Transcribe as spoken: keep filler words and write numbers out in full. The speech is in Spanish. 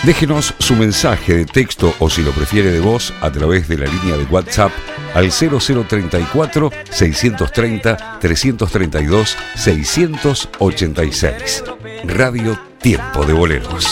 Déjenos su mensaje de texto o, si lo prefiere, de voz a través de la línea de WhatsApp al cero cero treinta y cuatro, seiscientos treinta, trescientos treinta y dos, seiscientos ochenta y seis. Radio Tiempo de Boleros.